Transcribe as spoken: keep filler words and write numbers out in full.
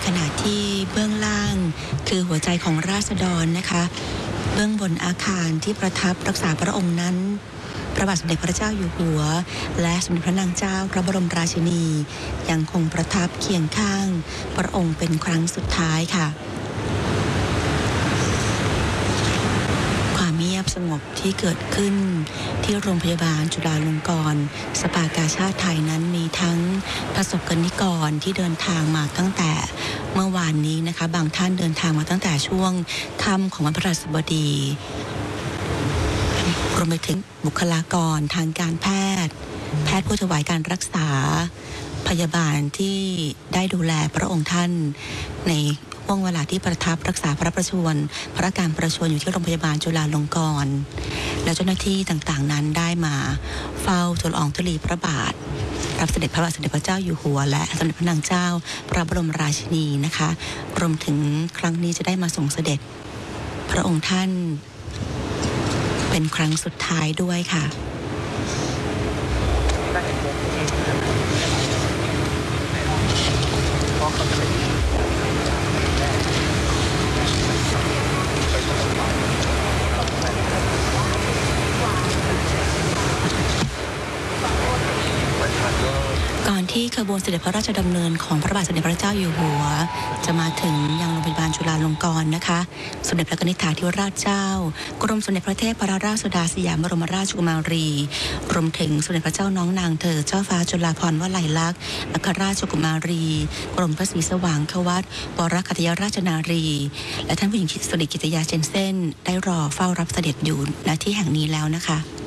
ขณะที่เบื้องล่างคือหัวใจของราษฎรนะคะเบื้องบนอาคารที่ประทับรักษาพระองค์นั้นพระบาทสมเด็จพระเจ้าอยู่หัวและสมเด็จพระนางเจ้าพระบรมราชินียังคงประทับเคียงข้างพระองค์เป็นครั้งสุดท้ายค่ะความเงียบสงบที่เกิดขึ้นที่โรงพยาบาลจุฬาลงกรณ์สภากาชาดไทยนั้นมีทั้งประสบกนิกรที่เดินทางมาตั้งแต่เมื่อวานนี้นะคะบางท่านเดินทางมาตั้งแต่ช่วงค่ำของวันพฤหัสบดีรวมไปถึงบุคลากรทางการแพทย์แพทย์ผู้ถวายการรักษาพยาบาลที่ได้ดูแลพระองค์ท่านในช่วงเวลาที่ประทับรักษาพระประชวรพระอาการประชวรอยู่ที่โรงพยาบาลจุฬาลงกรณ์และเจ้าหน้าที่ต่างๆนั้นได้มาเฝ้าทูลละอองธุลีพระบาทรับเสด็จพระบาทสมเด็จพระเจ้าอยู่หัวและสมเด็จพระนางเจ้าพระบรมราชินีนะคะรวมถึงครั้งนี้จะได้มาส่งเสด็จพระองค์ท่านเป็นครั้งสุดท้ายด้วยค่ะก่อนที่ขบวนเสด็จพระราชดำเนินของพระบาทสมเด็จพระเจ้าอยู่หัวจะมาถึงยังโรงพยาบาลจุฬาลงกรณ์นะคะสมเด็จพระนิธิธิราชเจ้ากรมสมเด็จพระเทพรัตนราชสุดาสยามบรมราชกุมารีรวมถึงสมเด็จพระเจ้าน้องนางเธอเจ้าฟ้าจุฬาภรณ์วลัยลักษณ์อัครราชกุมารีกรมพระศรีสว่างควัตวรคัตยราชนารีและท่านผู้หญิงสิริกิติยาเจนเซ่นได้รอเฝ้ารับเสด็จอยู่ณที่แห่งนี้แล้วนะคะ